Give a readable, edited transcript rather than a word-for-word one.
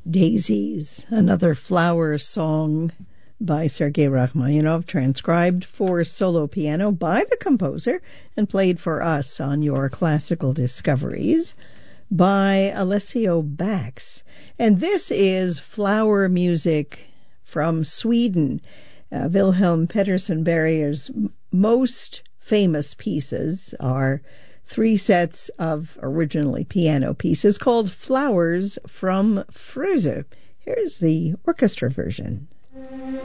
Daisies, another flower song by Sergei Rachmaninoff, transcribed for solo piano by the composer and played for us on your classical discoveries by Alessio Bax. And this is flower music from Sweden. Wilhelm Peterson Barrier's most famous pieces are 3 sets of originally piano pieces called Flowers from Frösö. Here's the orchestra version.